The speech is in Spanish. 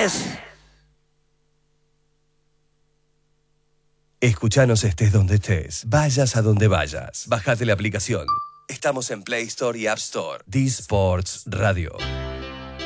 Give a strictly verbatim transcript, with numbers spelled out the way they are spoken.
tres. Escuchanos estés donde estés, vayas a donde vayas. Bájate la aplicación. Estamos en Play Store y App Store. D-Sports Radio.